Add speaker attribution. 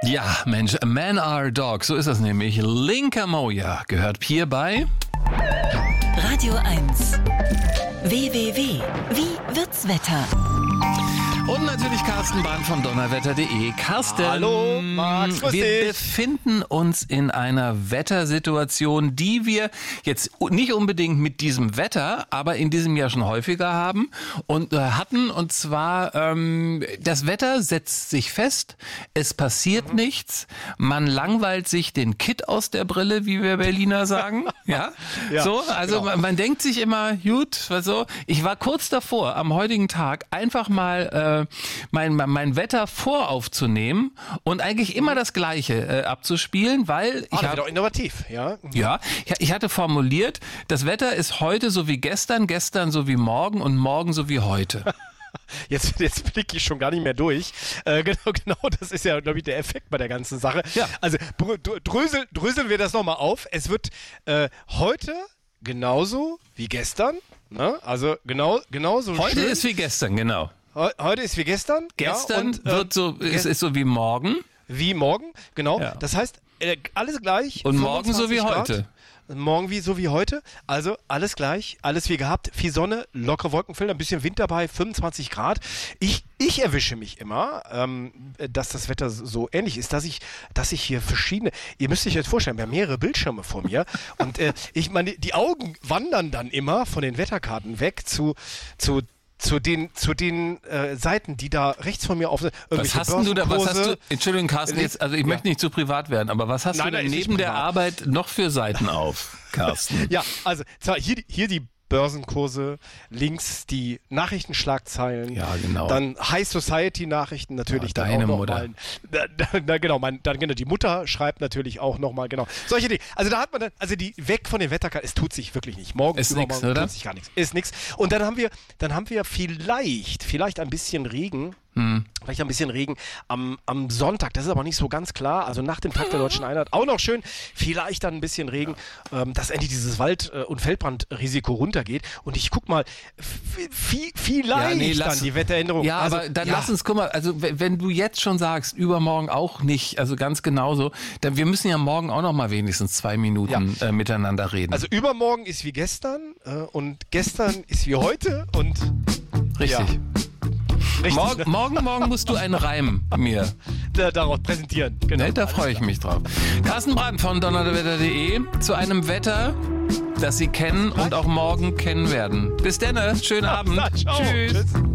Speaker 1: Ja, Mensch, Men Are Dog, so ist das nämlich. Linka Moja gehört hier bei
Speaker 2: Radio 1. www. Wie wird's Wetter?
Speaker 1: und natürlich Carsten Bahn von donnerwetter.de. Carsten,
Speaker 3: hallo Max, grüß
Speaker 1: wir
Speaker 3: dich.
Speaker 1: befinden uns in einer Wettersituation, die wir jetzt nicht unbedingt mit diesem Wetter, aber in diesem Jahr schon häufiger haben und hatten. Und zwar, das Wetter setzt sich fest, es passiert nichts, man langweilt sich den Kitt aus der Brille, wie wir Berliner sagen. Ja,
Speaker 3: Ja,
Speaker 1: so, also
Speaker 3: genau.
Speaker 1: man denkt sich immer, gut, so. Ich war kurz davor, am heutigen Tag einfach mal mein Wetter voraufzunehmen und eigentlich immer das Gleiche abzuspielen, weil ich
Speaker 3: Das
Speaker 1: habe
Speaker 3: wird auch innovativ, ja.
Speaker 1: ja, ich hatte formuliert, das Wetter ist heute so wie gestern, gestern so wie morgen und morgen so wie heute.
Speaker 3: Jetzt blicke ich schon gar nicht mehr durch. Genau, das ist ja, glaube ich, der Effekt bei der ganzen Sache.
Speaker 1: Ja.
Speaker 3: Also dröseln wir das nochmal auf. Es wird heute genauso wie gestern. Ne? Also genauso
Speaker 1: Heute
Speaker 3: schön.
Speaker 1: ist wie gestern, genau.
Speaker 3: Heute ist wie gestern.
Speaker 1: Gestern
Speaker 3: ja, und,
Speaker 1: ist so wie morgen
Speaker 3: wie morgen, genau.
Speaker 1: Ja.
Speaker 3: Das heißt, alles gleich.
Speaker 1: und morgen so wie
Speaker 3: 25 Grad.
Speaker 1: heute.
Speaker 3: Morgen so wie heute. Also alles gleich, alles wie gehabt. Viel Sonne, lockere Wolkenfelder, ein bisschen Wind dabei, 25 Grad. Ich erwische mich immer, dass das Wetter so ähnlich ist, dass ich hier verschiedene, ihr müsst euch jetzt vorstellen, wir haben mehrere Bildschirme vor mir und ich meine, die Augen wandern dann immer von den Wetterkarten weg zu den Seiten, die da rechts von mir auf sind.
Speaker 1: Was hast denn du da, Entschuldigung Carsten, jetzt, also ich möchte nicht zu privat werden, aber was hast
Speaker 3: Nein,
Speaker 1: du denn
Speaker 3: ist nicht
Speaker 1: neben der
Speaker 3: privat.
Speaker 1: Arbeit noch für Seiten auf, Carsten?
Speaker 3: Ja, also zwar hier die Börsenkurse, links die Nachrichtenschlagzeilen,
Speaker 1: Ja, genau.
Speaker 3: dann High Society Nachrichten natürlich,
Speaker 1: Ja,
Speaker 3: dann
Speaker 1: deine
Speaker 3: auch noch
Speaker 1: Mutter.
Speaker 3: mal, genau, die Mutter schreibt natürlich auch nochmal, genau, solche Dinge. Also da hat man dann, also die weg von den Wetterkarten, es tut sich wirklich nicht. Morgen
Speaker 1: Ist
Speaker 3: übermorgen
Speaker 1: nix, oder?
Speaker 3: tut sich gar nichts. Ist nichts. Und dann haben wir vielleicht ein bisschen Regen. Vielleicht ein bisschen Regen am Sonntag, das ist aber nicht so ganz klar. Also nach dem Tag der Deutschen Einheit auch noch schön. Vielleicht dann ein bisschen Regen, dass endlich dieses Wald- und Feldbrandrisiko runtergeht. Und ich guck mal, vielleicht dann die Wetteränderung.
Speaker 1: Ja,
Speaker 3: also,
Speaker 1: aber dann
Speaker 3: ja,
Speaker 1: lass uns, guck mal, also wenn du jetzt schon sagst, übermorgen auch nicht, also ganz genauso, dann wir müssen ja morgen auch noch mal wenigstens 2 Minuten miteinander reden.
Speaker 3: Also übermorgen ist wie gestern und gestern ist wie heute und
Speaker 1: richtig.
Speaker 3: ja. Richtig.
Speaker 1: Morgen musst du einen Reim mir.
Speaker 3: Daraus präsentieren. Genau.
Speaker 1: Ne, da freue ich mich drauf. Carsten Brandt von donnerwetter.de zu einem Wetter, das Sie kennen und auch morgen kennen werden. Bis dann, schönen Abend.
Speaker 3: Ciao.
Speaker 1: Tschüss.
Speaker 3: Tschüss.